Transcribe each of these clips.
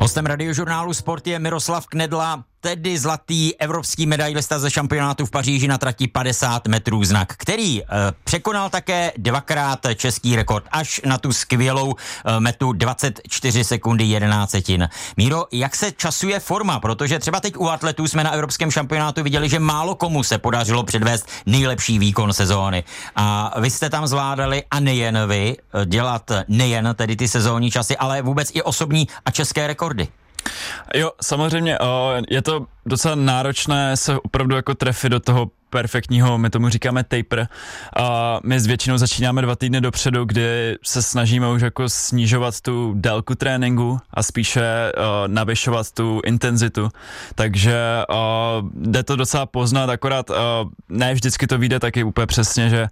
Hostem Radiožurnálu Sport je Miroslav Knedla, tedy zlatý evropský medailista ze šampionátu v Paříži na trati 50 metrů znak, který překonal také dvakrát český rekord až na tu skvělou metu 24 sekundy 11 setin. Míro, jak se časuje forma? Protože třeba teď u atletů jsme na evropském šampionátu viděli, že málo komu se podařilo předvést nejlepší výkon sezóny. A vy jste tam zvládali, a nejen vy, dělat nejen tedy ty sezónní časy, ale vůbec i osobní a české rekordy. Jo, samozřejmě, je to docela náročné se opravdu jako trefit do toho perfektního, my tomu říkáme taper. My většinou začínáme 2 týdny dopředu, kdy se snažíme už jako snižovat tu délku tréninku a spíše navyšovat tu intenzitu. Takže jde to docela poznat, akorát ne vždycky to vyjde taky úplně přesně, že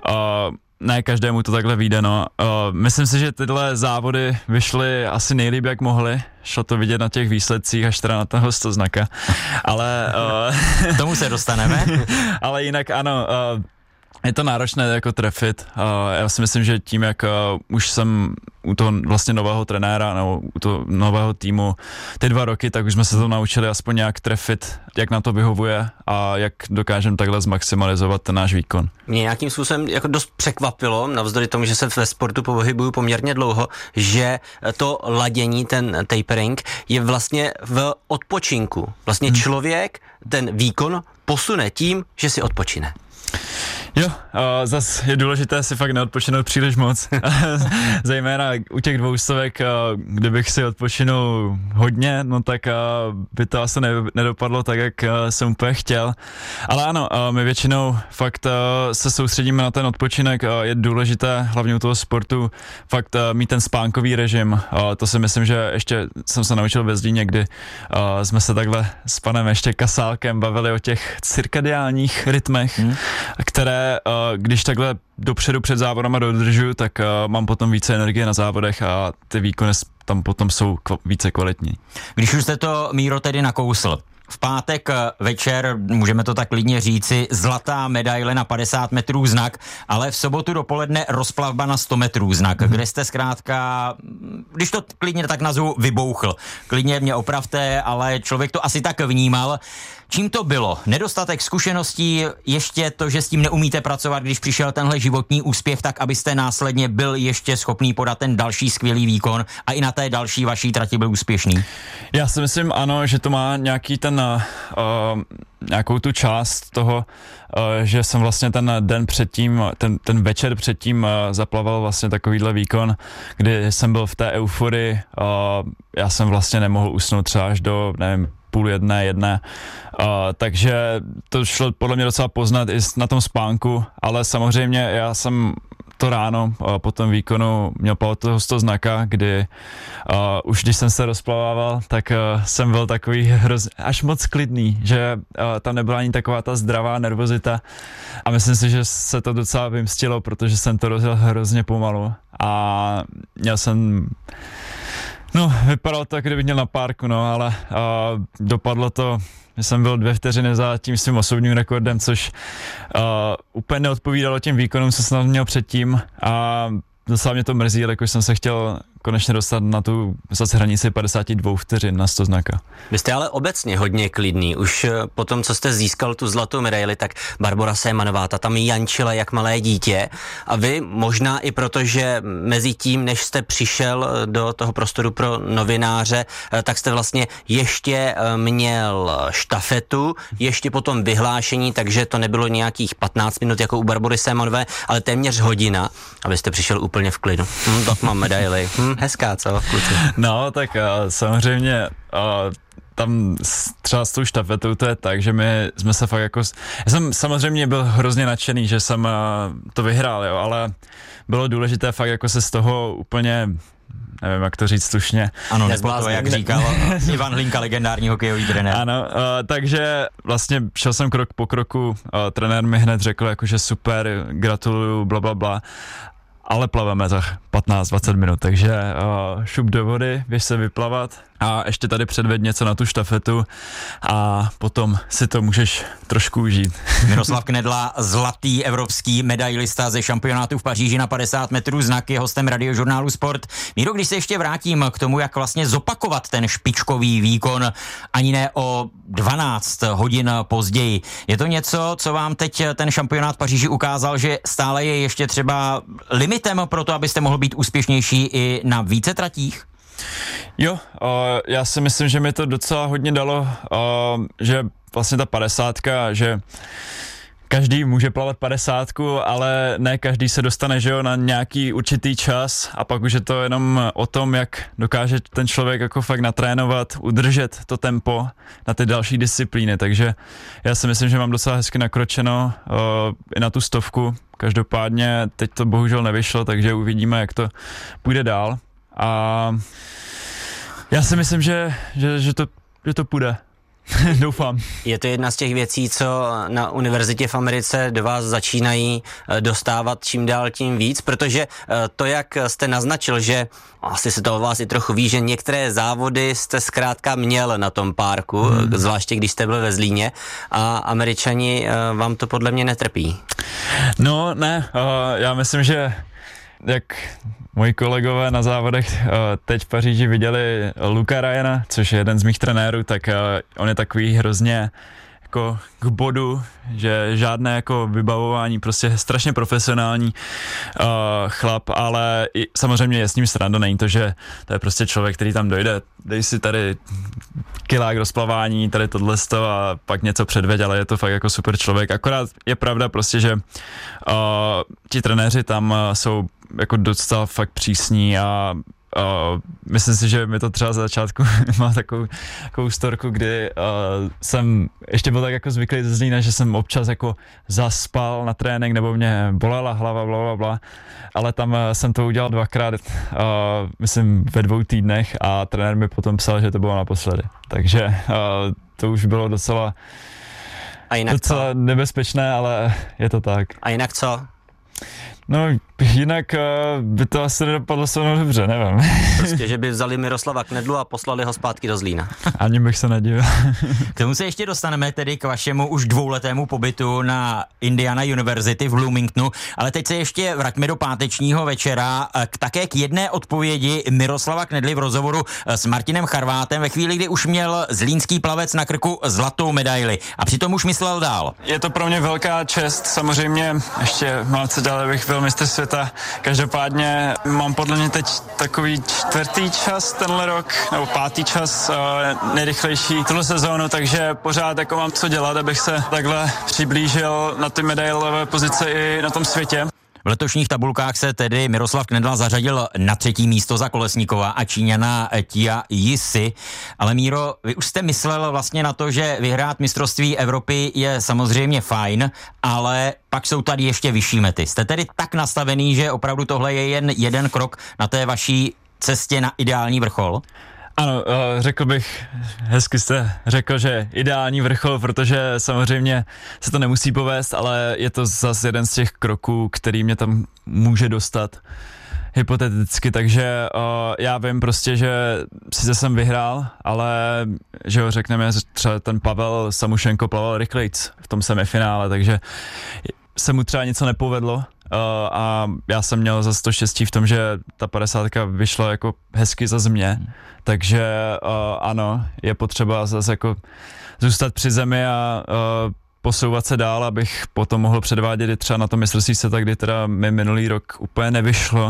ne každému to takhle vyjde, no. Myslím si, že tyhle závody vyšly asi nejlíp, jak mohly. Šlo to vidět na těch výsledcích, až teda na toho 100 znaka. Ale k tomu se dostaneme. Ale jinak ano, je to náročné jako trefit. Já si myslím, že tím, jak už jsem u toho vlastně nového trenéra nebo u toho nového týmu ty 2 roky, tak už jsme se to naučili aspoň nějak trefit, jak na to vyhovuje a jak dokážeme takhle zmaximalizovat ten náš výkon. Mě nějakým způsobem jako dost překvapilo, navzdory tomu, že se ve sportu pohybuju poměrně dlouho, že to ladění, ten tapering, je vlastně v odpočinku. Vlastně člověk ten výkon posune tím, že si odpočine. Jo, zas je důležité si fakt neodpočinout příliš moc, zejména u těch 200, kdybych si odpočinul hodně, no tak by to asi nedopadlo tak, jak jsem úplně chtěl. Ale ano, my většinou fakt se soustředíme na ten odpočinek, je důležité, hlavně u toho sportu, fakt mít ten spánkový režim. To si myslím, že ještě jsem se naučil ve Zlíně, kdy jsme se takhle s panem ještě Kasálkem bavili o těch cirkadiálních rytmech, které když takhle dopředu před závodama dodržuju, tak mám potom více energie na závodech a ty výkony tam potom jsou více kvalitní. Když už jste to, Míro, tedy nakousl, v pátek večer, můžeme to tak klidně říci, zlatá medaile na 50 metrů znak, ale v sobotu dopoledne rozplavba na 100 metrů znak, kde jste zkrátka, když to klidně tak nazvu, vybouchl. Klidně mě opravte, ale člověk to asi tak vnímal. Čím to bylo? Nedostatek zkušeností, ještě to, že s tím neumíte pracovat, když přišel tenhle životní úspěch, tak abyste následně byl ještě schopný podat ten další skvělý výkon a i na té další vaší trati byl úspěšný? Já si myslím, ano, že to má nějaký ten, nějakou tu část toho, že jsem vlastně ten den předtím, ten večer předtím zaplaval vlastně takovýhle výkon, kdy jsem byl v té euforii, já jsem vlastně nemohl usnout třeba až do, nevím, 12:30, takže to šlo podle mě docela poznat i na tom spánku, ale samozřejmě já jsem to ráno po tom výkonu měl toho 100 znaka, kdy už když jsem se rozplavával, tak jsem byl takový až moc klidný, že tam nebyla ani taková ta zdravá nervozita a myslím si, že se to docela vymstilo, protože jsem to rozjel hrozně pomalu a měl jsem vypadalo to, kdybych měl na párku, ale dopadlo to, že jsem byl 2 vteřiny za tím svým osobním rekordem, což úplně neodpovídalo těm výkonům, co jsem měl předtím a docela mě to mrzí, jakož jsem se chtěl konečně dostat na tu zase hranici 52 vteřin na 100 znaka. Vy jste ale obecně hodně klidný. Už po tom, co jste získal tu zlatou medaili, tak Barbora Sémanová, ta tam jančila jak malé dítě a vy možná i proto, že mezi tím, než jste přišel do toho prostoru pro novináře, tak jste vlastně ještě měl štafetu, ještě potom vyhlášení, takže to nebylo nějakých 15 minut jako u Barbory Sémanové, ale téměř hodina, abyste přišel úplně v klidu. Tak mám medaili. Hezká, co, kluci? No, tak samozřejmě tam třeba s tou štafetou to je tak, že my jsme se fakt jako... Já jsem samozřejmě byl hrozně nadšený, že jsem to vyhrál, jo, ale bylo důležité fakt jako se z toho úplně... Nevím, jak to říct slušně. Ano, to, jak říkal Ivan Hlinka, legendární hokejový trenér. Ano, takže vlastně šel jsem krok po kroku, trenér mi hned řekl, jakože super, gratuluju, blablabla. Ale plaveme za 15-20 minut, takže šup do vody, běž se vyplavat, a ještě tady předved něco na tu štafetu a potom si to můžeš trošku užít. Miroslav Knedla, zlatý evropský medailista ze šampionátu v Paříži na 50 metrů znak, je hostem Radiožurnálu Sport. Míro, když se ještě vrátím k tomu, jak vlastně zopakovat ten špičkový výkon ani ne o 12 hodin později. Je to něco, co vám teď ten šampionát v Paříži ukázal, že stále je ještě třeba limitem pro to, abyste mohl být úspěšnější i na více tratích? Jo, já si myslím, že mi to docela hodně dalo, že vlastně ta 50, že každý může plavat 50, ale ne každý se dostane, že jo, na nějaký určitý čas a pak už je to jenom o tom, jak dokáže ten člověk jako fakt natrénovat, udržet to tempo na ty další disciplíny, takže já si myslím, že mám docela hezky nakročeno i na tu 100. Každopádně teď to bohužel nevyšlo, takže uvidíme, jak to půjde dál. A já si myslím, že to půjde. Doufám. Je to jedna z těch věcí, co na univerzitě v Americe do vás začínají dostávat čím dál tím víc, protože to, jak jste naznačil, že asi se to o vás i trochu ví, že některé závody jste zkrátka měl na tom párku, zvláště když jste byl ve Zlíně a Američani vám to podle mě netrpí. No ne, já myslím, že jak moji kolegové na závodech teď v Paříži viděli Luka Ryana, což je jeden z mých trenérů, tak on je takový hrozně jako k bodu, že žádné jako vybavování, prostě strašně profesionální chlap, ale i, samozřejmě je s ním sranda, není to, že to je prostě člověk, který tam dojde, dej si tady kilák rozplavání, tady tohleto a pak něco předveď, ale je to fakt jako super člověk. Akorát je pravda prostě, že ti trenéři tam jsou jako docela fakt přísní a myslím si, že mi to třeba za začátku má takovou storku, kdy jsem ještě byl tak jako zvyklý ze Zlína, že jsem občas jako zaspal na trénink nebo mě bolela hlava, blablabla, ale tam jsem to udělal 2krát, myslím ve 2 týdnech a trenér mi potom psal, že to bylo naposledy. Takže to už bylo docela nebezpečné, ale je to tak. A jinak co? No, jinak by to asi nedopadlo se mnou dobře, nevím. Prostě, že by vzali Miroslava Knedlu a poslali ho zpátky do Zlína. Ani bych se nedivil. K tomu se ještě dostaneme tedy k vašemu už 2letému pobytu na Indiana University v Bloomingtonu, ale teď se ještě vraťme do pátečního večera také k jedné odpovědi Miroslava Knedly v rozhovoru s Martinem Charvátem ve chvíli, kdy už měl zlínský plavec na krku zlatou medaili a přitom už myslel dál. Je to pro mě velká čest, samozřejmě ještě mám co dál, bych byl mistr světa. Každopádně mám podle mě teď takový 4. čas tenhle rok, nebo 5. čas nejrychlejší tuhle sezónu, takže pořád jako mám co dělat, abych se takhle přiblížil na ty medailové pozice i na tom světě. V letošních tabulkách se tedy Miroslav Knedla zařadil na 3. místo za Kolesníkova a Číňana Tia Yisi. Ale Míro, vy už jste myslel vlastně na to, že vyhrát mistrovství Evropy je samozřejmě fajn, ale pak jsou tady ještě vyšší mety. Jste tedy tak nastavený, že opravdu tohle je jen jeden krok na té vaší cestě na ideální vrchol? Ano, řekl bych, hezky jste řekl, že ideální vrchol, protože samozřejmě se to nemusí povést, ale je to zase jeden z těch kroků, který mě tam může dostat hypoteticky, takže já vím prostě, že sice jsem vyhrál, ale že ho řekneme, třeba ten Pavel Samušenko plaval rychlejc v tom semifinále, takže se mu třeba něco nepovedlo. A já jsem měl zase to štěstí v tom, že ta 50 vyšla jako hezky za mě, takže ano, je potřeba zase jako zůstat při zemi a posouvat se dál, abych potom mohl předvádět i třeba na to mistrovství světa, kdy teda mi minulý rok úplně nevyšlo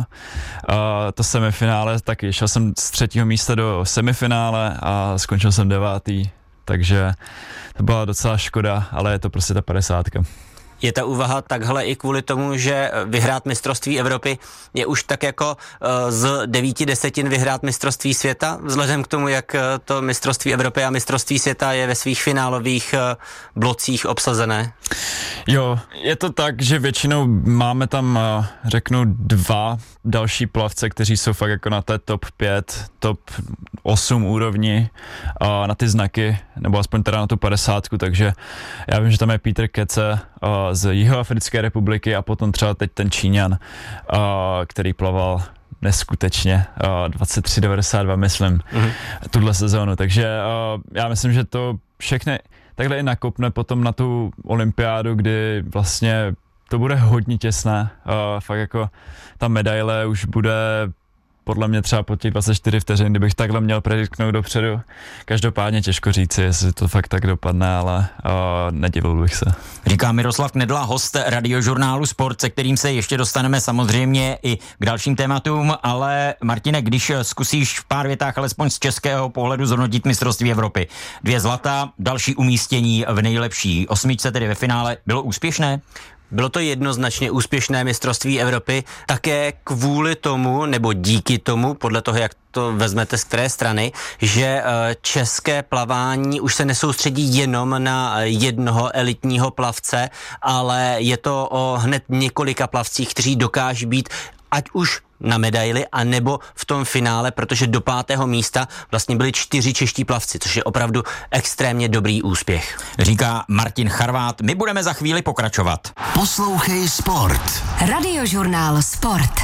to semifinále, taky šel jsem z 3. místa do semifinále a skončil jsem 9. Takže to byla docela škoda, ale je to prostě ta 50. Je ta úvaha takhle i kvůli tomu, že vyhrát mistrovství Evropy je už tak jako z 9/10 vyhrát mistrovství světa, vzhledem k tomu, jak to mistrovství Evropy a mistrovství světa je ve svých finálových blocích obsazené? Jo, je to tak, že většinou máme tam, řeknu, 2 další plavce, kteří jsou fakt jako na té top 5, top 8 úrovni na ty znaky, nebo aspoň teda na tu 50, takže já vím, že tam je Peter Kece z Jihoafrické republiky a potom třeba teď ten Číňan, který plaval neskutečně, 23,92 myslím, tuhle sezónu, takže já myslím, že to všechny takhle i nakopne potom na tu olympiádu, kdy vlastně to bude hodně těsné, fakt jako ta medaile už bude podle mě třeba po těch 24 vteřin, kdybych takhle měl prediktnout dopředu. Každopádně těžko říci, jestli to fakt tak dopadne, ale nedivil bych se. Říká Miroslav Knedla, host radiožurnálu Sport, se kterým se ještě dostaneme samozřejmě i k dalším tématům, ale Martine, když zkusíš v pár větách alespoň z českého pohledu zhodnotit mistrovství Evropy. 2 zlata, další umístění v nejlepší 8, tedy ve finále, bylo úspěšné? Bylo to jednoznačně úspěšné mistrovství Evropy, také kvůli tomu, nebo díky tomu, podle toho, jak to vezmete z které strany, že české plavání už se nesoustředí jenom na jednoho elitního plavce, ale je to o hned několika plavcích, kteří dokáží být ať už na medaili, a nebo v tom finále, protože do 5. místa vlastně byli 4 čeští plavci, což je opravdu extrémně dobrý úspěch. Říká Martin Charvát. My budeme za chvíli pokračovat. Poslouchej Sport. Radiožurnál Sport.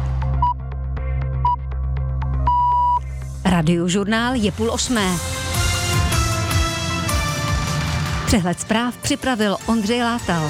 Radiožurnál je 7:30. Přehled zpráv připravil Ondřej Látal.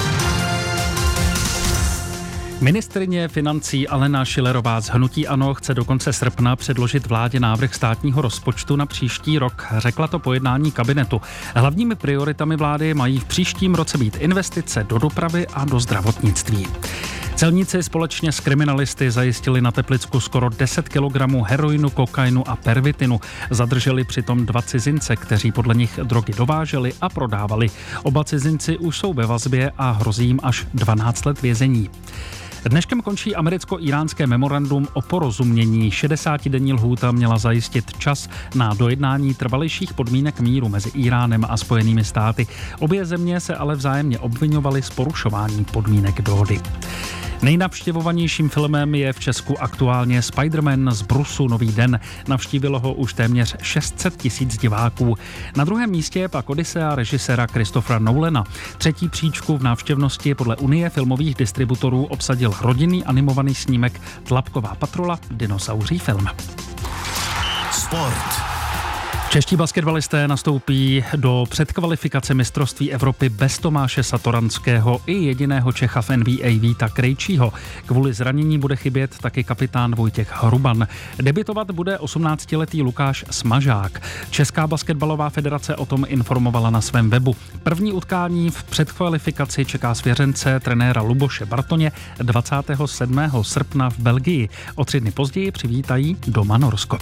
Ministryně financí Alena Schillerová z hnutí ANO chce do konce srpna předložit vládě návrh státního rozpočtu na příští rok. Řekla to po jednání kabinetu. Hlavními prioritami vlády mají v příštím roce být investice do dopravy a do zdravotnictví. Celníci společně s kriminalisty zajistili na Teplicku skoro 10 kg heroinu, kokainu a pervitinu. Zadrželi přitom 2 cizince, kteří podle nich drogy dováželi a prodávali. Oba cizinci už jsou ve vazbě a hrozí jim až 12 let vězení. Dneškem končí americko-íránské memorandum o porozumění. 60denní lhůta měla zajistit čas na dojednání trvalejších podmínek míru mezi Íránem a Spojenými státy. Obě země se ale vzájemně obviňovaly z porušování podmínek dohody. Nejnavštěvovanějším filmem je v Česku aktuálně Spider-Man z Brusu Nový den. Navštívilo ho už téměř 600 000 diváků. Na druhém místě je pak Odyssea režiséra Christophera Nolana. 3. příčku v návštěvnosti podle Unie filmových distributorů obsadil rodinný animovaný snímek Tlapková patrula, dinosauří film. Sport. Čeští basketbalisté nastoupí do předkvalifikace mistrovství Evropy bez Tomáše Satoranského i jediného Čecha v NBA Víta Krejčího. Kvůli zranění bude chybět taky kapitán Vojtěch Hruban. Debitovat bude 18letý Lukáš Smažák. Česká basketbalová federace o tom informovala na svém webu. První utkání v předkvalifikaci čeká svěřence trenéra Luboše Bartoně 27. srpna v Belgii. O 3 dny později přivítají doma Norsko.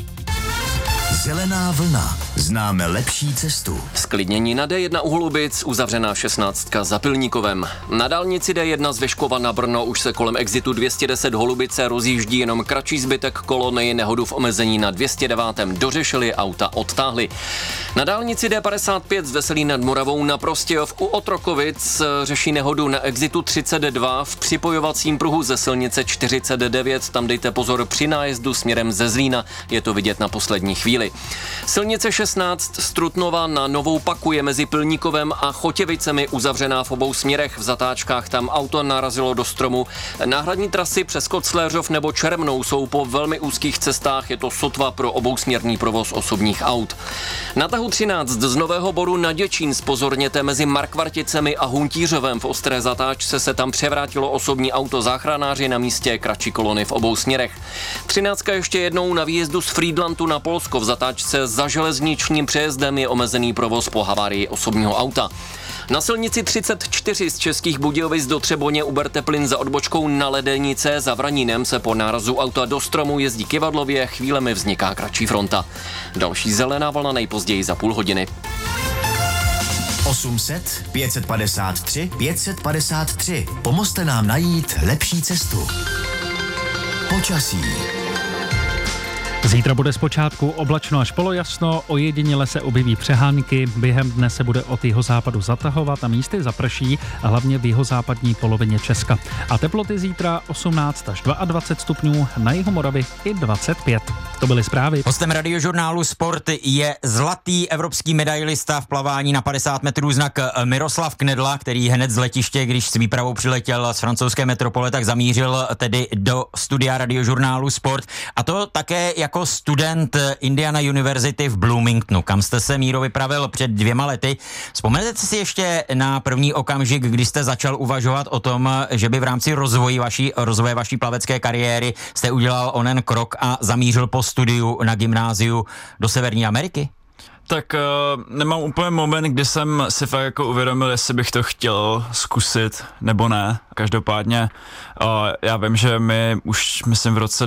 Zelená vlna. Známe lepší cestu. Sklidnění na D1 u Holubic, uzavřená 16 za Pilníkovem. Na dálnici D1 z Vyškova na Brno už se kolem exitu 210 Holubice rozjíždí jenom kratší zbytek kolony, nehodu v omezení na 209. dořešili, auta odtáhli. Na dálnici D55 z Veselí nad Moravou na Prostějov u Otrokovic řeší nehodu na exitu 32 v připojovacím pruhu ze silnice 49. Tam dejte pozor při nájezdu směrem ze Zlína, je to vidět na poslední chvíli. Silnice 16 z Trutnova na Novou Paku je mezi Pilníkovem a Chotěvicemi uzavřená v obou směrech. V zatáčkách tam auto narazilo do stromu. Náhradní trasy přes Kocléřov nebo Čermnou jsou po velmi úzkých cestách, je to sotva pro obousměrný provoz osobních aut. Na tahu 13 z Nového Boru na Děčín zpozorněte mezi Markvarticemi a Huntířovem. V ostré zatáčce se tam převrátilo osobní auto, záchranáři na místě, kratší kolony v obou směrech. 13 ještě jednou na výjezdu z Frýdlantu na Polsko. V zatáčce za železničním přejezdem je omezený provoz po havárii osobního auta. Na silnici 34 z Českých Budějovic do Třeboně uberte plyn za odbočkou na Ledenice. Za Vranínem se po nárazu auta do stromu jezdí kivadlově, chvílemi vzniká kratší fronta. Další zelená vlna nejpozději za půl hodiny. 800 553 553. Pomozte nám najít lepší cestu. Počasí. Zítra bude zpočátku oblačno až polojasno, ojediněle se objeví přehánky, během dne se bude od jihozápadu zatahovat a místy zaprší, hlavně v jihozápadní polovině Česka. A teploty zítra 18 až 22 stupňů, na jihu Moravy i 25. To byly zprávy. Hostem Radiožurnálu Sport je zlatý evropský medailista v plavání na 50 metrů znak Miroslav Knedla, který hned z letiště, když s výpravou přiletěl z francouzské metropole, tak zamířil tedy do studia Radiožurnálu Sport. A to také jako student Indiana University v Bloomingtonu, kam jste se, Míro, vypravil před 2 lety. Vzpomenete si ještě na první okamžik, kdy jste začal uvažovat o tom, že by v rámci rozvoje vaší plavecké kariéry jste udělal onen krok a zamířil po studiu na gymnáziu do Severní Ameriky? Tak nemám úplně moment, kdy jsem si fakt jako uvědomil, jestli bych to chtěl zkusit nebo ne. Každopádně já vím, že my už, myslím, v roce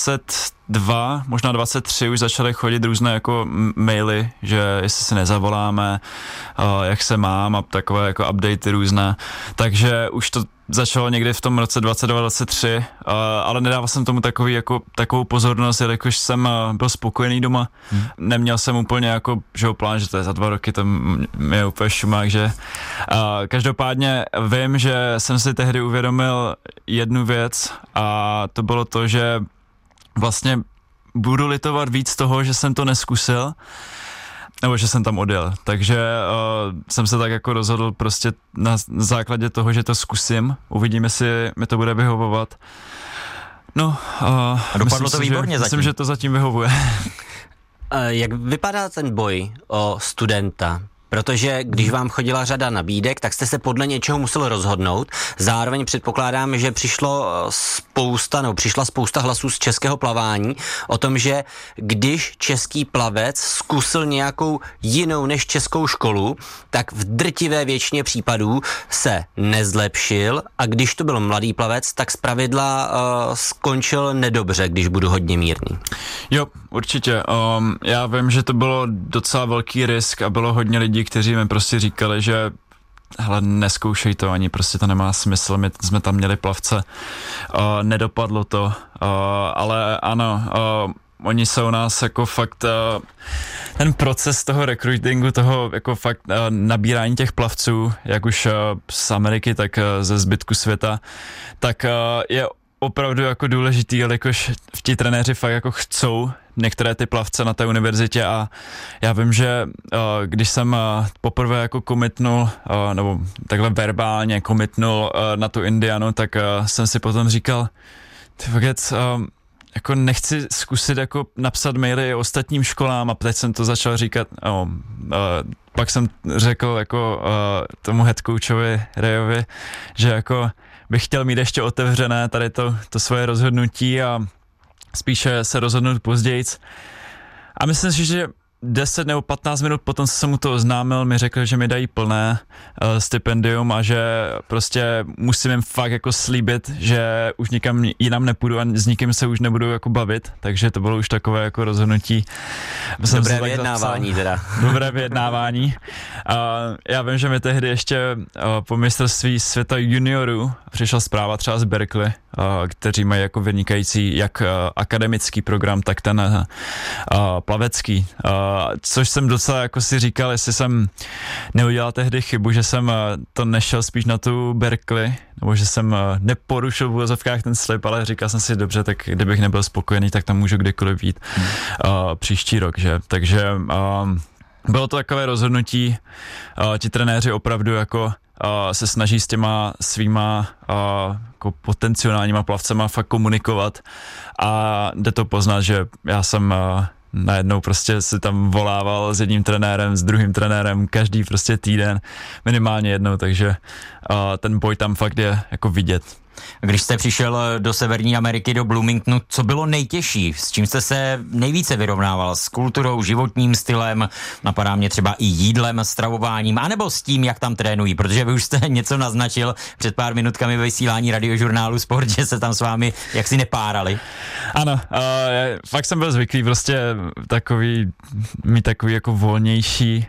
22, možná 23 už začaly chodit různé jako maily, že jestli si nezavoláme, jak se mám a takové jako updaty různé. Takže už to začalo někdy v tom roce 22-23, ale nedával jsem tomu takovou pozornost, jelikož jsem byl spokojený doma. Neměl jsem úplně jako plán, že to je za 2 roky, to mi je úplně šumák, že... Každopádně vím, že jsem si tehdy uvědomil jednu věc a to bylo to, že vlastně budu litovat víc toho, že jsem to neskusil, nebo že jsem tam odjel. Takže jsem se tak jako rozhodl prostě na základě toho, že to zkusím. Uvidíme, jestli mi to bude vyhovovat. No, a dopadlo to výborně zatím. Myslím, že to zatím vyhovuje. Jak vypadá ten boj o studenta? Protože když vám chodila řada nabídek, tak jste se podle něčeho musel rozhodnout. Zároveň předpokládám, že přišla spousta hlasů z českého plavání o tom, že když český plavec zkusil nějakou jinou než českou školu, tak v drtivé většině případů se nezlepšil a když to byl mladý plavec, tak zpravidla skončil nedobře, když budu hodně mírný. Jo, určitě. Já vím, že to bylo docela velký risk a bylo hodně lidí, kteří mi prostě říkali, že hele, neskoušej to, ani prostě to nemá smysl, my jsme tam měli plavce, nedopadlo to, ale ano, oni jsou nás jako fakt, ten proces toho recruitingu, toho jako fakt nabírání těch plavců, jak už z Ameriky, tak ze zbytku světa, tak je opravdu jako důležitý, jelikož ti trenéři fakt jako chcou některé ty plavce na té univerzitě a já vím, že když jsem poprvé jako commitnul, nebo takhle verbálně commitnul na tu Indianu, tak jsem si potom říkal, ty vůbec, jako nechci zkusit jako napsat maily ostatním školám a teď jsem to začal říkat, pak jsem řekl jako tomu head coachovi Rayovi, že jako bych chtěl mít ještě otevřené tady to svoje rozhodnutí a spíše se rozhodnout pozdějc. A myslím si, že 10 nebo 15 minut potom, co jsem mu to oznámil, mi řekl, že mi dají plné stipendium a že prostě musím jim fakt jako slíbit, že už nikam jinam nepůjdu a s nikým se už nebudu jako bavit, takže to bylo už takové jako rozhodnutí. Dobré vyjednávání teda. Dobré vyjednávání. Já vím, že mi tehdy ještě po mistrovství světa juniorů přišla zpráva třeba z Berkeley, kteří mají jako vynikající jak akademický program, tak ten plavecký. Což jsem docela jako si říkal, jestli jsem neudělal tehdy chybu, že jsem to nešel spíš na tu Berkeley, nebo že jsem neporušil v uvozovkách ten slib, ale říkal jsem si, dobře, tak kdybych nebyl spokojený, tak tam můžu kdykoliv jít příští rok, že? Takže bylo to takové rozhodnutí, ti trenéři opravdu jako se snaží s těma svýma jako potenciálníma plavcema fakt komunikovat a jde to poznat, že já jsem najednou prostě si tam volával s jedním trenérem, s druhým trenérem každý prostě týden, minimálně jednou, takže ten boj tam fakt je jako vidět. Když jste přišel do Severní Ameriky, do Bloomingtonu, co bylo nejtěžší? S čím jste se nejvíce vyrovnával? S kulturou, životním stylem, napadá mě třeba i jídlem, stravováním, anebo s tím, jak tam trénují? Protože vy už jste něco naznačil před pár minutkami ve vysílání Radiožurnálu Sport, že se tam s vámi jaksi nepárali. Ano, fakt jsem byl zvyklý prostě mít takový jako volnější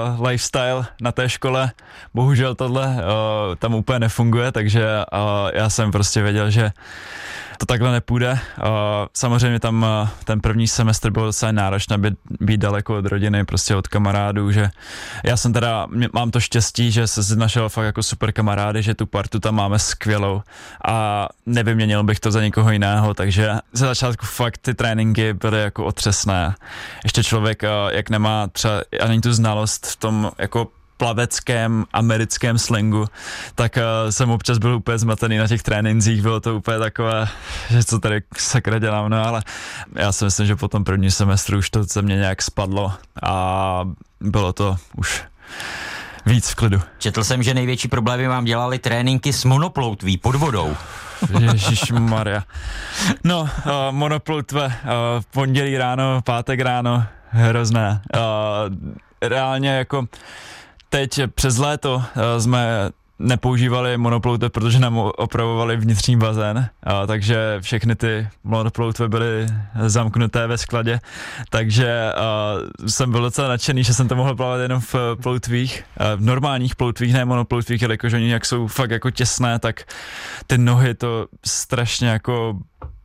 lifestyle na té škole. Bohužel tohle tam úplně nefunguje, takže já jsem prostě věděl, že to takhle nepůjde. Samozřejmě tam ten první semestr byl docela náročný být daleko od rodiny, prostě od kamarádů, že já jsem teda, mám to štěstí, že se našel fakt jako super kamarády, že tu partu tam máme skvělou a nevyměnil bych to za někoho jiného, takže za začátku fakt ty tréninky byly jako otřesné. Ještě člověk, jak nemá třeba ani tu znalost v tom jako plaveckém americkém slangu, tak jsem občas byl úplně zmatený na těch trénincích, bylo to úplně takové, že co tady sakra dělám, no ale já si myslím, že po tom první semestru už to ze mě nějak spadlo a bylo to už víc v klidu. Četl jsem, že největší problémy vám dělali tréninky s monoploutví pod vodou. Ježišmarja. No, monoploutve, pondělí ráno, pátek ráno, hrozné. Reálně jako teď přes léto jsme nepoužívali monoploutve, protože nám opravovali vnitřní bazén, takže všechny ty monoploutve byly zamknuté ve skladě, takže jsem byl docela nadšený, že jsem to mohl plavat jenom v ploutvích, v normálních ploutvích, ne monoploutvích, jelikož oni jak jsou fakt jako těsné, tak ty nohy to strašně jako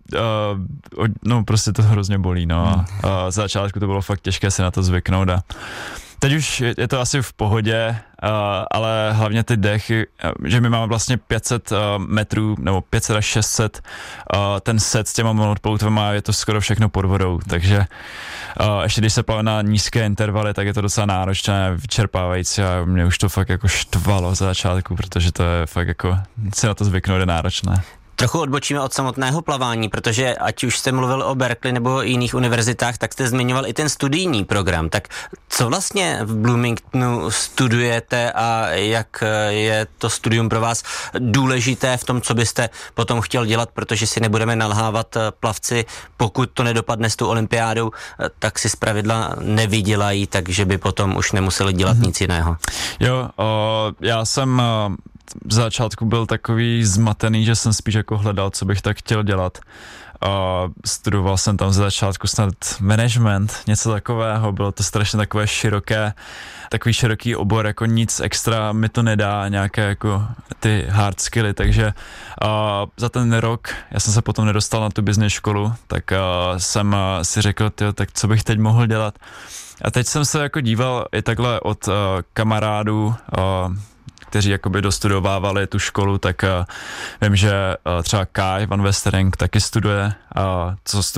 no prostě to hrozně bolí, no a za začátku to bylo fakt těžké si na to zvyknout a teď už je to asi v pohodě, ale hlavně ty dechy, že my máme vlastně 500 metrů, nebo 500 až 600, ten set s těma monoploutvama, je to skoro všechno pod vodou, takže ještě když se plave na nízké intervaly, tak je to docela náročné, vyčerpávající a mě už to fakt jako štvalo za začátku, protože to je fakt jako, si na to zvyknout je náročné. Trochu odbočíme od samotného plavání, protože ať už jste mluvil o Berkeley nebo jiných univerzitách, tak jste zmiňoval i ten studijní program. Tak co vlastně v Bloomingtonu studujete a jak je to studium pro vás důležité v tom, co byste potom chtěl dělat, protože si nebudeme nalhávat plavci, pokud to nedopadne s tou olympiádou, tak si zpravidla nevydělají, takže by potom už nemuseli dělat nic jiného. Jo, já jsem v začátku byl takový zmatený, že jsem spíš jako hledal, co bych tak chtěl dělat. Studoval jsem tam za začátku snad management, něco takového, bylo to strašně takové takový široký obor, jako nic extra mi to nedá, nějaké jako ty hard skilly, takže za ten rok, já jsem se potom nedostal na tu business školu, tak jsem si řekl, tak co bych teď mohl dělat. A teď jsem se jako díval i takhle od kamarádů, kteří jakoby dostudovávali tu školu, tak vím, že třeba Kai Van Westering taky studuje, co studuje